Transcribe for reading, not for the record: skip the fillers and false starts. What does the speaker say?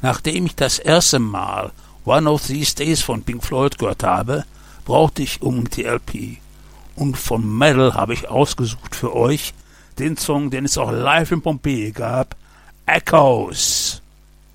Nachdem ich das erste Mal One of These Days von Pink Floyd gehört habe, brauchte ich unbedingt die LP. Und von Metal habe ich ausgesucht für euch den Song, den es auch live in Pompeji gab, Echoes.